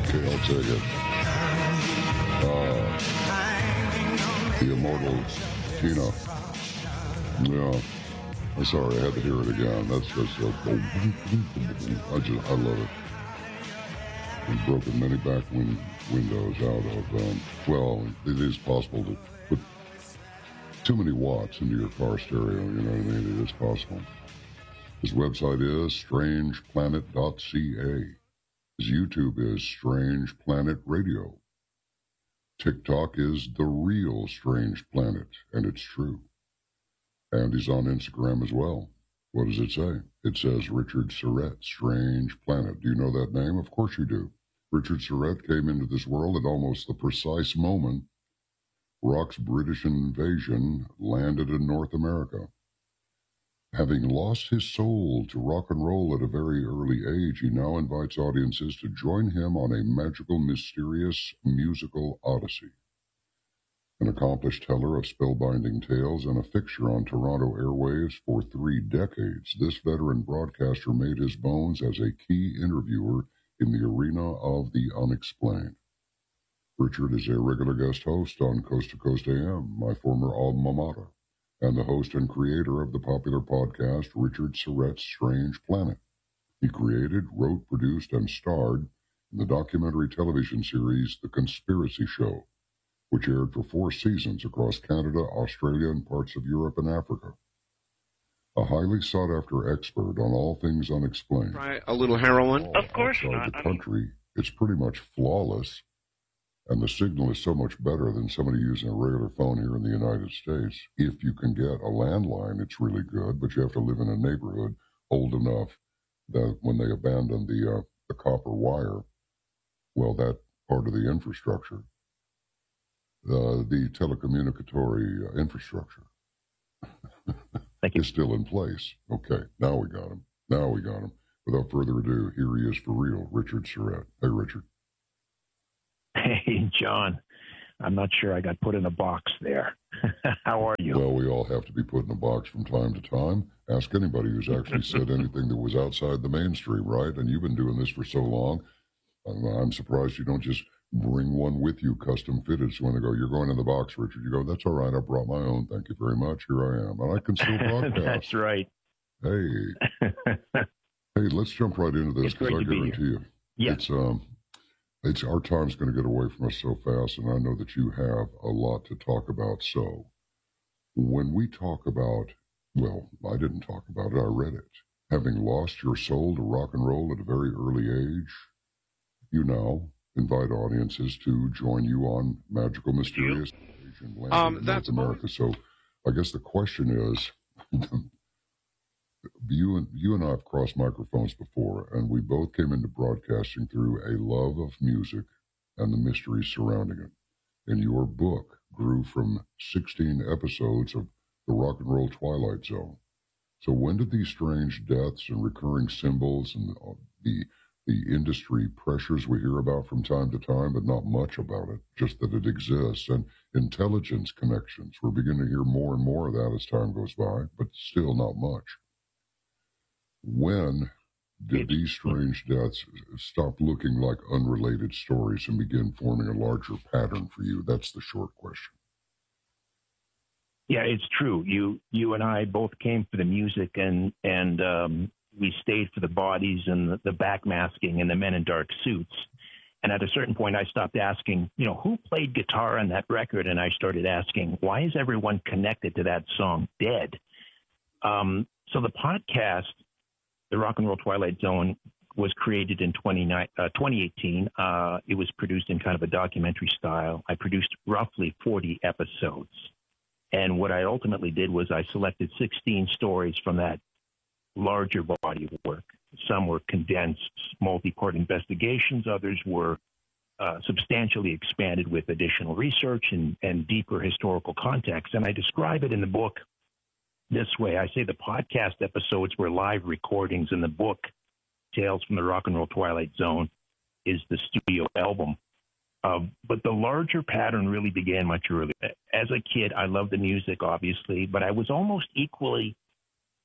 Okay, I'll take it. The immortal Tina. Yeah. I'm sorry, I had to hear it again. That's just I love it. We've broken many back windows out of, well, it is possible to put too many watts into your car stereo, you know what I mean? It is possible. His website is strangeplanet.ca. His YouTube is Strange Planet Radio. TikTok is The Real Strange Planet, and it's true. And he's on Instagram as well. What does it say? It says Richard Surrett, Strange Planet. Do you know that name? Of course you do. Richard Surrett came into this world at almost the precise moment Rock's British invasion landed in North America. Having lost his soul to rock and roll at a very early age, he now invites audiences to join him on a magical, mysterious musical odyssey. An accomplished teller of spellbinding tales and a fixture on Toronto airwaves for 3 decades, this veteran broadcaster made his bones as a key interviewer in the arena of the unexplained. Richard is a regular guest host on Coast to Coast AM, my former alma mater, and the host and creator of the popular podcast Richard Surrett's Strange Planet. He created, wrote, produced, and starred in the documentary television series The Conspiracy Show, which aired for 4 seasons across Canada, Australia, and parts of Europe and Africa. A highly sought-after expert on all things unexplained. Try a little heroin? Of course outside not. the country, it's pretty much flawless, and the signal is so much better than somebody using a regular phone here in the United States. If you can get a landline, it's really good, but you have to live in a neighborhood old enough that when they abandoned the copper wire, well, that part of the infrastructure, the telecommunicatory infrastructure is still in place. Okay, now we got him. Without further ado, here he is for real, Richard Surrett. Hey, Richard. Hey, John. I'm not sure I got put in a box there. How are you? Well, we all have to be put in a box from time to time. Ask anybody who's actually said anything that was outside the mainstream, right? And you've been doing this for so long. I'm surprised you don't just bring one with you, custom fitted. So when they go, you're going in the box, Richard, you go, that's all right. I brought my own. Thank you very much. Here I am. And I can still broadcast. That's right. Hey. Hey, let's jump right into this because I guarantee you. Yeah. It's our time's going to get away from us so fast, and I know that you have a lot to talk about. So when we talk about, well, I didn't talk about it, I read it. Having lost your soul to rock and roll at a very early age, you now invite audiences to join you on Magical Mysterious Invasion Land in North America. So I guess the question is, you and I have crossed microphones before, and we both came into broadcasting through a love of music and the mysteries surrounding it. And your book grew from 16 episodes of the Rock and Roll Twilight Zone. So when did these strange deaths and recurring symbols and the industry pressures we hear about from time to time, but not much about it, just that it exists, and intelligence connections, we're beginning to hear more and more of that as time goes by, but still not much. When did these strange deaths stop looking like unrelated stories and begin forming a larger pattern for you? That's the short question. Yeah, it's true. You and I both came for the music, and we stayed for the bodies and the backmasking and the men in dark suits. And at a certain point, I stopped asking, who played guitar on that record? And I started asking, why is everyone connected to that song dead? So the podcast, The Rock and Roll Twilight Zone, was created in 2018. It was produced in kind of a documentary style. I produced roughly 40 episodes. And what I ultimately did was I selected 16 stories from that larger body of work. Some were condensed multi-part investigations. Others were substantially expanded with additional research and deeper historical context. And I describe it in the book this way. I say the podcast episodes were live recordings, and the book, Tales from the Rock and Roll Twilight Zone, is the studio album. But the larger pattern really began much earlier. As a kid, I loved the music, obviously, but I was almost equally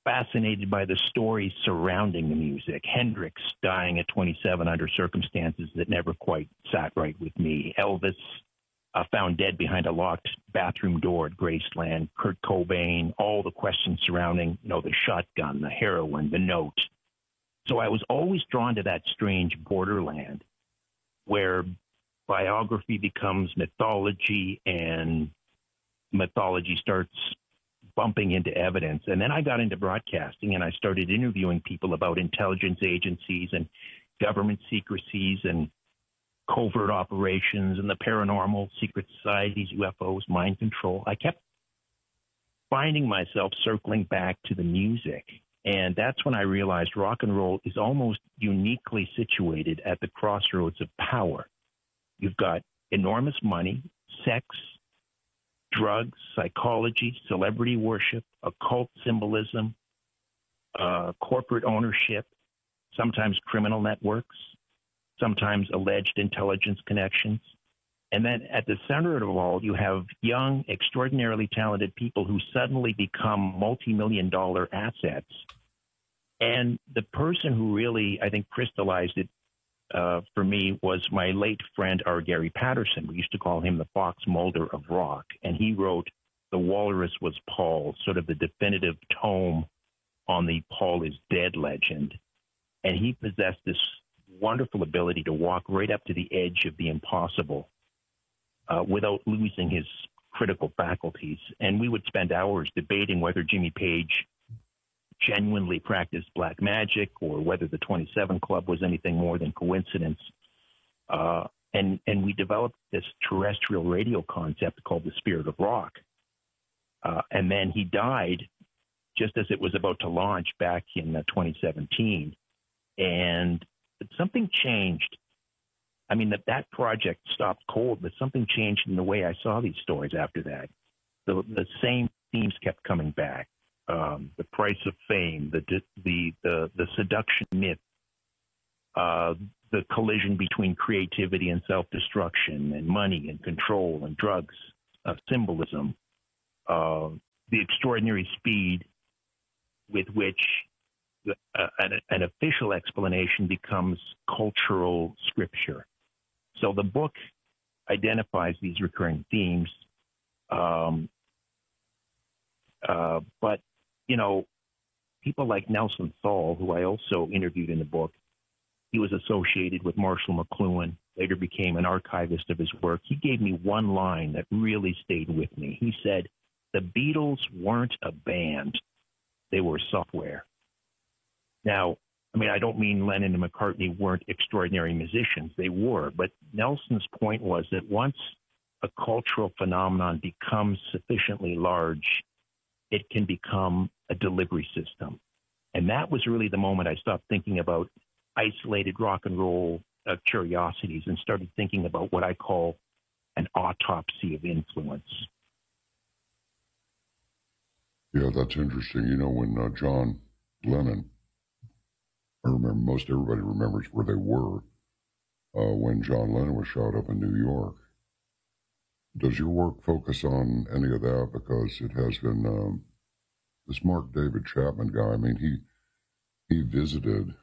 fascinated by the stories surrounding the music. Hendrix dying at 27 under circumstances that never quite sat right with me. Elvis found dead behind a locked bathroom door at Graceland. Kurt Cobain, all the questions surrounding, the shotgun, the heroin, the note. So I was always drawn to that strange borderland where biography becomes mythology and mythology starts bumping into evidence. And then I got into broadcasting and I started interviewing people about intelligence agencies and government secrecies and covert operations and the paranormal, secret societies, UFOs, mind control. I kept finding myself circling back to the music. And that's when I realized rock and roll is almost uniquely situated at the crossroads of power. You've got enormous money, sex, drugs, psychology, celebrity worship, occult symbolism, corporate ownership, sometimes criminal networks, sometimes alleged intelligence connections. And then at the center of it all, you have young, extraordinarily talented people who suddenly become multi-million-dollar assets. And the person who really, I think, crystallized it for me was my late friend, R. Gary Patterson. We used to call him the Fox Mulder of rock. And he wrote The Walrus Was Paul, sort of the definitive tome on the Paul is dead legend. And he possessed this wonderful ability to walk right up to the edge of the impossible without losing his critical faculties. And we would spend hours debating whether Jimmy Page genuinely practiced black magic or whether the 27 Club was anything more than coincidence. And we developed this terrestrial radio concept called the Spirit of Rock. And then he died just as it was about to launch back in 2017. And something changed. I mean, that project stopped cold, but something changed in the way I saw these stories after that. The same themes kept coming back. The price of fame, the seduction myth, the collision between creativity and self-destruction, and money and control and drugs, symbolism, the extraordinary speed with which an official explanation becomes cultural scripture. So the book identifies these recurring themes, but people like Nelson Thal, who I also interviewed in the book, he was associated with Marshall McLuhan, later became an archivist of his work. He gave me one line that really stayed with me. He said, "The Beatles weren't a band, they were software." Now, I mean, I don't mean Lennon and McCartney weren't extraordinary musicians. They were. But Nelson's point was that once a cultural phenomenon becomes sufficiently large, it can become a delivery system. And that was really the moment I stopped thinking about isolated rock and roll curiosities and started thinking about what I call an autopsy of influence. Yeah, that's interesting. When John Lennon, I remember most everybody remembers where they were when John Lennon was shot up in New York. Does your work focus on any of that? Because it has been this Mark David Chapman guy. I mean, he visited,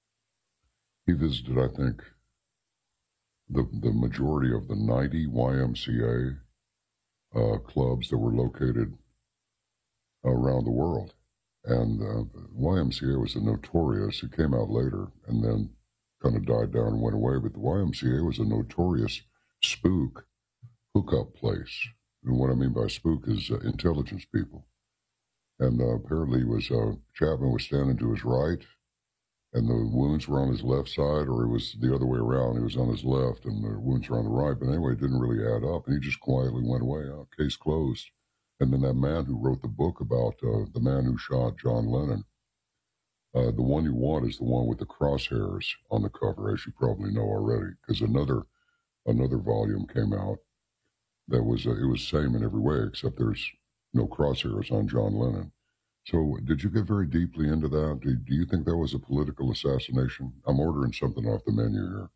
I think, the majority of the 90 YMCA clubs that were located around the world. And YMCA was a notorious, it came out later and then kind of died down and went away, but the YMCA was a notorious spook hookup place. And what I mean by spook is intelligence people. And apparently Chapman was standing to his right, and the wounds were on his left side, or it was the other way around. He was on his left, and the wounds were on the right. But anyway, it didn't really add up, and he just quietly went away. Case closed. And then that man who wrote the book about the man who shot John Lennon, the one you want is the one with the crosshairs on the cover, as you probably know already, because another volume came out that was it was same in every way, except there's no crosshairs on John Lennon. So did you get very deeply into that? Do you think that was a political assassination? I'm ordering something off the menu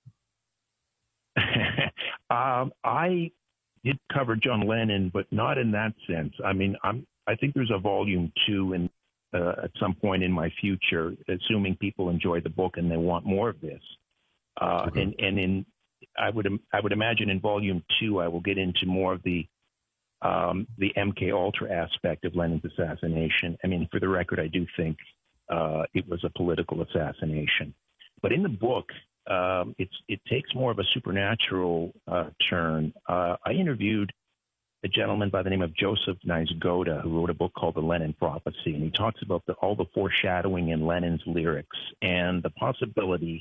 here. I did cover John Lennon, but not in that sense. I mean, I think there's a volume 2, and at some point in my future, assuming people enjoy the book and they want more of this. Okay. I would imagine in volume 2, I will get into more of the MK Ultra aspect of Lenin's assassination. I mean, for the record, I do think it was a political assassination. But in the book, it takes more of a supernatural turn. I interviewed a gentleman by the name of Joseph Niezgoda, who wrote a book called The Lenin Prophecy, and he talks about all the foreshadowing in Lenin's lyrics and the possibility,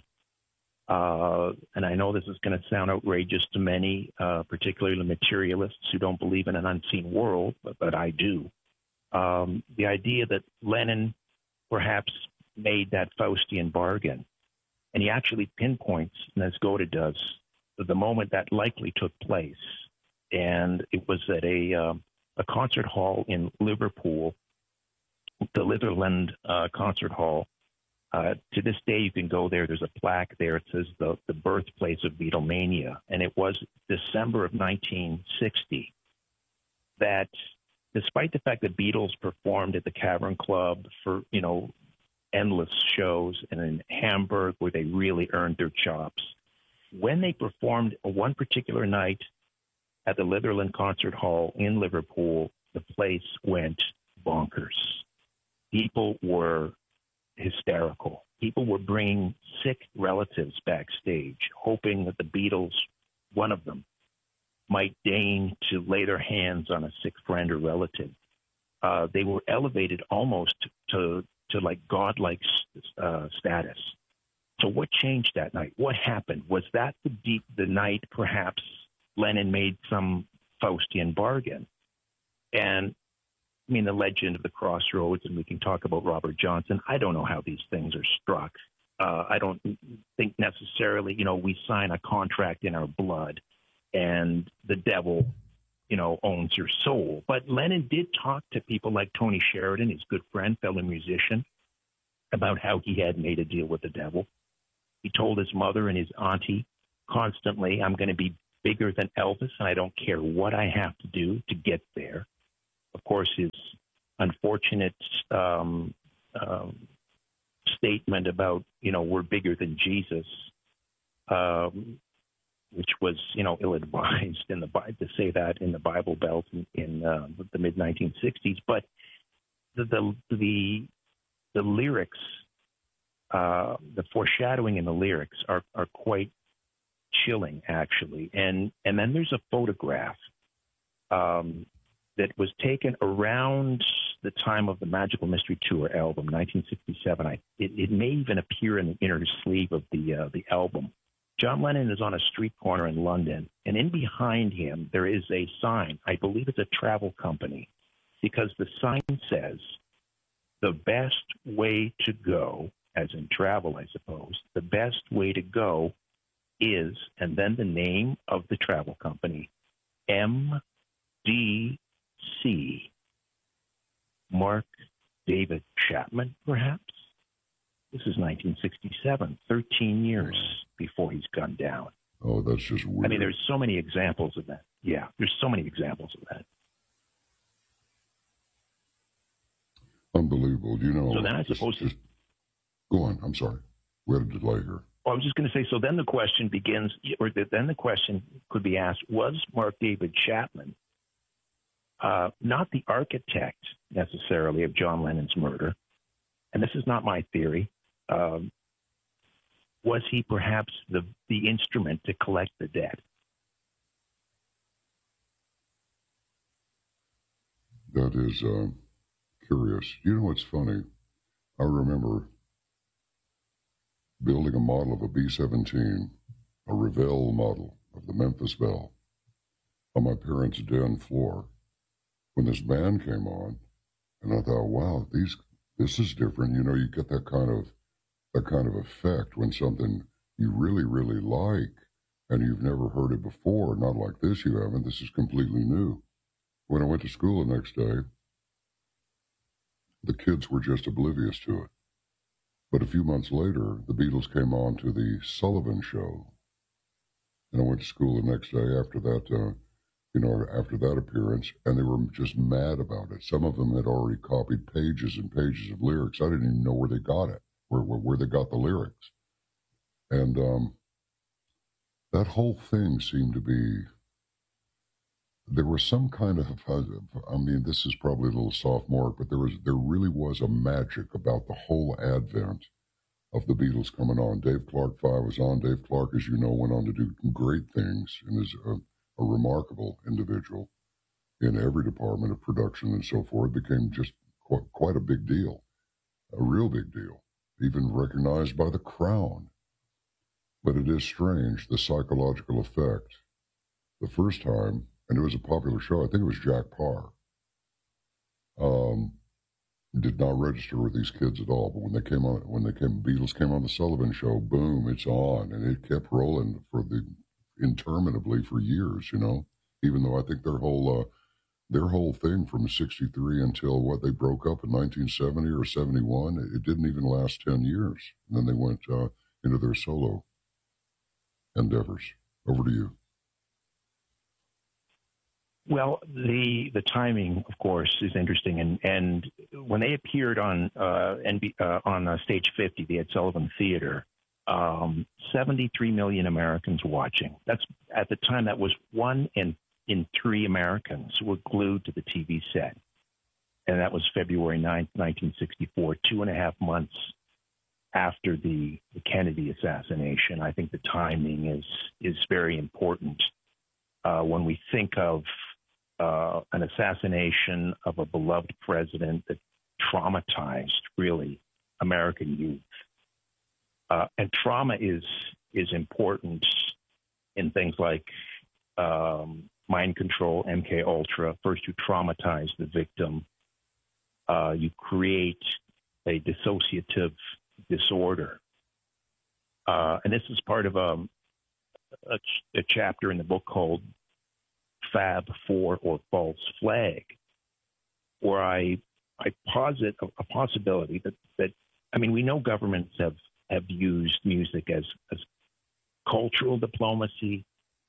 and I know this is going to sound outrageous to many, particularly materialists who don't believe in an unseen world, but I do. The idea that Lenin perhaps made that Faustian bargain, and he actually pinpoints, Niezgoda does, the moment that likely took place. And it was at a concert hall in Liverpool, the Litherland Concert Hall. To this day, you can go there. There's a plaque there. It says the birthplace of Beatlemania. And it was December of 1960 that, despite the fact that Beatles performed at the Cavern Club for, endless shows, and in Hamburg where they really earned their chops, when they performed one particular night at the Litherland Concert Hall in Liverpool, the place went bonkers. People were hysterical. People were bringing sick relatives backstage, hoping that the Beatles, one of them, might deign to lay their hands on a sick friend or relative. They were elevated almost to like godlike status. So what changed that night? What happened? Was that the night perhaps Lenin made some Faustian bargain? And I mean, the legend of the crossroads, and we can talk about Robert Johnson. I don't know how these things are struck. I don't think necessarily, we sign a contract in our blood and the devil, owns your soul. But Lenin did talk to people like Tony Sheridan, his good friend, fellow musician, about how he had made a deal with the devil. He told his mother and his auntie constantly, I'm going to be bigger than Elvis, and I don't care what I have to do to get there. Of course, his unfortunate statement about, we're bigger than Jesus, which was, ill-advised to say that in the Bible Belt in the mid-1960s. But the lyrics, the foreshadowing in the lyrics are quite chilling, actually. And then there's a photograph that was taken around the time of the Magical Mystery Tour album, 1967. It may even appear in the inner sleeve of the album. John Lennon is on a street corner in London, and in behind him there is a sign. I believe it's a travel company, because the sign says, the best way to go, as in travel, I suppose, the best way to go is, and then the name of the travel company, MDC, Mark David Chapman, perhaps? This is 1967, 13 years before he's gunned down. Oh, that's just weird. I mean, there's so many examples of that. Yeah, there's so many examples of that. Unbelievable. So then I suppose... Go on. I'm sorry. We had a delay here. I was just going to say, so then the question begins, or then the question could be asked, was Mark David Chapman not the architect necessarily of John Lennon's murder? And this is not my theory. Was he perhaps the instrument to collect the debt? That is curious. You know what's funny? I remember building a model of a B-17, a Revell model of the Memphis Belle, on my parents' den floor when this band came on, and I thought, wow, this is different. You get that kind of effect when something you really, really like and you've never heard it before. Not like this, you haven't. This is completely new. When I went to school the next day, the kids were just oblivious to it. But a few months later, the Beatles came on to the Sullivan Show. And I went to school the next day after that. after that appearance, and they were just mad about it. Some of them had already copied pages and pages of lyrics. I didn't even know where they got it, where they got the lyrics. And that whole thing seemed to be, there was some kind of, I mean, this is probably a little sophomoric, but there really was a magic about the whole advent of the Beatles coming on. Dave Clark 5 was on. Dave Clark, as you know, went on to do great things and is a remarkable individual in every department of production and so forth. Became just quite a big deal, a real big deal, even recognized by the Crown. But it is strange, the psychological effect. The first time, and it was a popular show, I think it was Jack Parr, did not register with these kids at all. But when Beatles came on the Sullivan Show, boom, it's on, and it kept rolling interminably for years. Even though I think their whole thing from '63 until they broke up in 1970 or '71, it didn't even last 10 years. And then they went into their solo endeavors. Over to you. Well, the timing, of course, is interesting, and when they appeared on Stage 50, the Ed Sullivan Theater, 73 million Americans watching. That's at the time that was 1 in 3 Americans were glued to the TV set, and that was February 9th, 1964, 2.5 months after the Kennedy assassination. I think the timing is very important when we think of an assassination of a beloved president that traumatized, really, American youth. And trauma is important in things like mind control, MK Ultra. First, you traumatize the victim. You create a dissociative disorder. And this is part of a chapter in the book called Fab 4 or False Flag, where I posit a possibility that I mean, we know governments have used music as cultural diplomacy,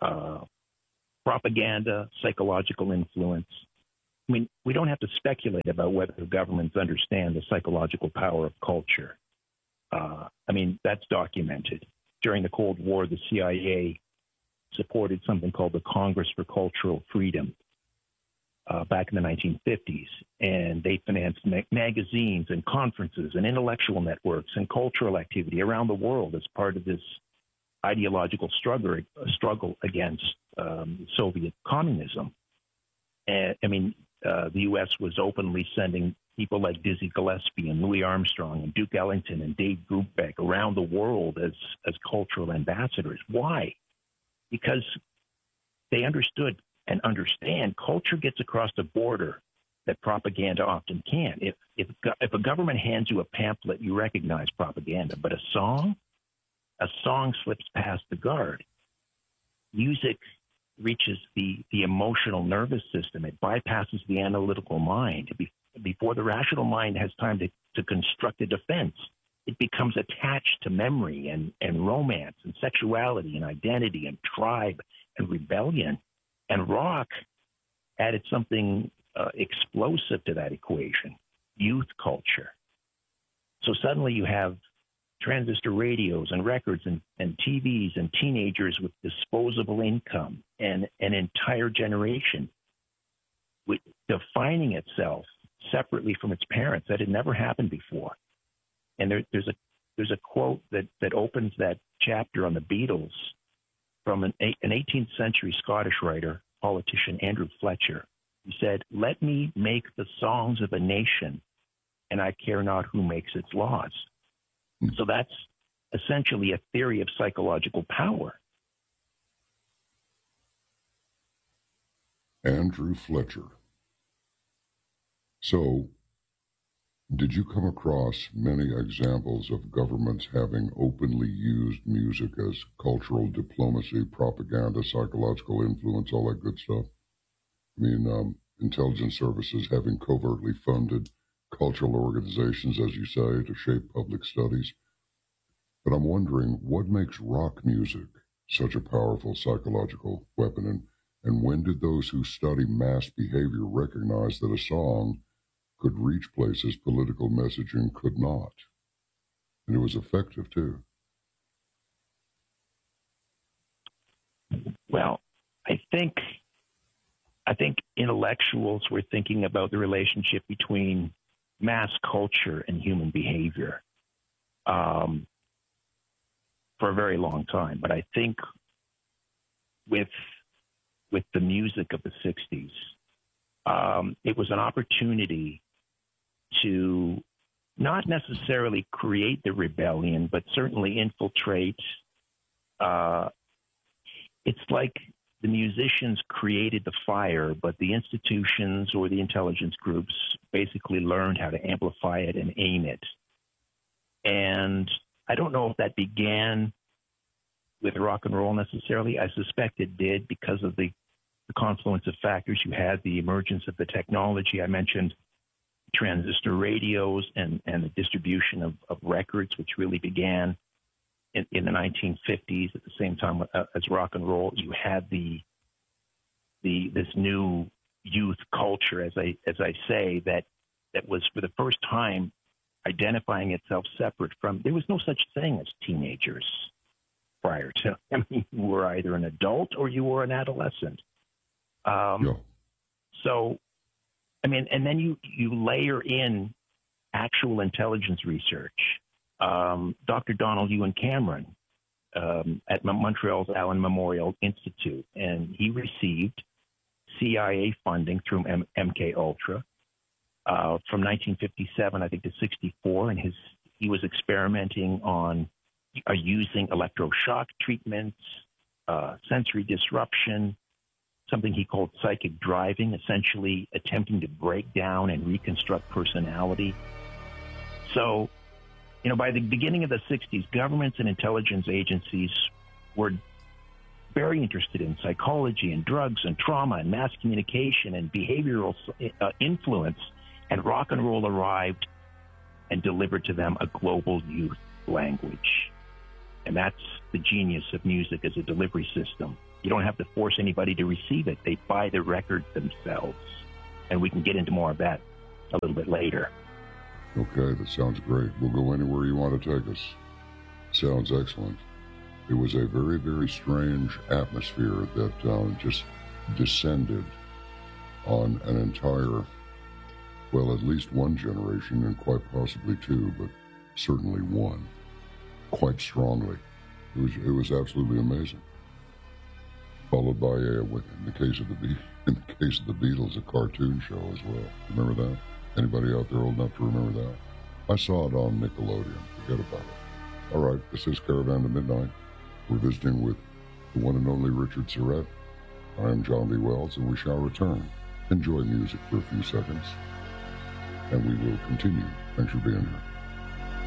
propaganda, psychological influence. I mean, we don't have to speculate about whether governments understand the psychological power of culture. I mean, that's documented. During the Cold War, the CIA supported something called the Congress for Cultural Freedom back in the 1950s, and they financed magazines and conferences and intellectual networks and cultural activity around the world as part of this ideological struggle against Soviet communism. And I mean, the U.S. was openly sending people like Dizzy Gillespie and Louis Armstrong and Duke Ellington and Dave Brubeck around the world as cultural ambassadors. Why? Because they understood and understand culture gets across the border that propaganda often can't. If a government hands you a pamphlet, you recognize propaganda, but a song slips past the guard. Music reaches the emotional nervous system. It bypasses the analytical mind. Before the rational mind has time to construct a defense, it becomes attached to memory and romance and sexuality and identity and tribe and rebellion. And rock added something explosive to that equation, youth culture. So suddenly you have transistor radios and records and TVs and teenagers with disposable income and an entire generation defining itself separately from its parents. That had never happened before. And there's a quote that opens that chapter on the Beatles from an 18th century Scottish writer, politician, Andrew Fletcher. He said, "Let me make the songs of a nation, and I care not who makes its laws." So that's essentially a theory of psychological power. Andrew Fletcher. So, did you come across many examples of governments having openly used music as cultural diplomacy, propaganda, psychological influence, all that good stuff? I mean, intelligence services having covertly funded cultural organizations, as you say, to shape public studies. But I'm wondering, what makes rock music such a powerful psychological weapon? And when did those who study mass behavior recognize that a song could reach places political messaging could not? And it was effective, too. Well, I think intellectuals were thinking about the relationship between mass culture and human behavior for a very long time. But I think with the music of the 60s, it was an opportunity to not necessarily create the rebellion, but certainly infiltrate. It's like the musicians created the fire, but the institutions or the intelligence groups basically learned how to amplify it and aim it. And I don't know if that began with rock and roll necessarily. I suspect it did because of the confluence of factors. You had the emergence of the technology. I mentioned transistor radios and the distribution of records, which really began in the 1950s. At the same time as rock and roll, you had this new youth culture, as I say, that was for the first time identifying itself separate from. There was no such thing as teenagers prior to. I mean, you were either an adult or you were an adolescent. So, I mean, and then you layer in actual intelligence research. Dr. Donald Ewan Cameron at Montreal's Allen Memorial Institute, and he received CIA funding through MK Ultra from 1957, I think, to 64, and he was experimenting on using electroshock treatments, sensory disruption, something he called psychic driving, essentially attempting to break down and reconstruct personality. So, you know, by the beginning of the 60s, governments and intelligence agencies were very interested in psychology and drugs and trauma and mass communication and behavioral influence, and rock and roll arrived and delivered to them a global youth language. And that's the genius of music as a delivery system. You don't have to force anybody to receive it. They buy the record themselves. And we can get into more of that a little bit later. Okay, that sounds great. We'll go anywhere you want to take us. Sounds excellent. It was a very, very strange atmosphere that just descended on an entire, well, at least one generation, and quite possibly two, but certainly one, quite strongly. It was absolutely amazing. Followed by in the case of the Beatles, a cartoon show as well. Remember that? Anybody out there old enough to remember that? I saw it on Nickelodeon. Forget about it. All right, this is Caravan to Midnight. We're visiting with the one and only Richard Surrett. I am John B. Wells, and we shall return. Enjoy music for a few seconds, and we will continue. Thanks for being here.